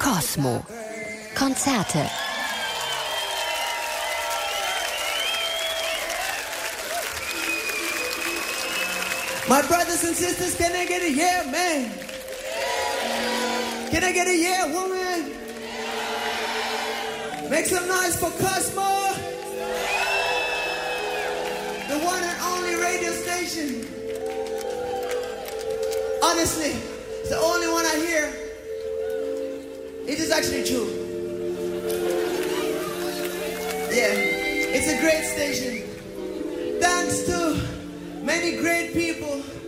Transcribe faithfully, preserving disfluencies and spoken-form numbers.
Cosmo. Konzerte. My brothers and sisters, can I get a yeah, man? Can I get a yeah, woman? Make some noise for Cosmo, the one and only radio station. Honestly, it's the only one I hear. It is actually true. Yeah, it's a great station. Thanks to many great people